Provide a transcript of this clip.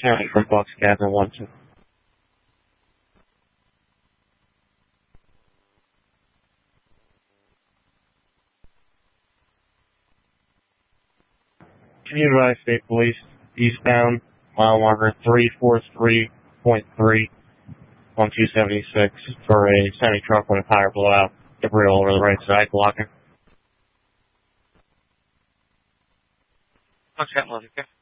County from Bucks Cabin 1-2. Community State Police, eastbound, mile marker 343.3 on 276 for a semi-truck with a tire blowout, debris all over the right side, blocking. Bucks Cabin 1-2.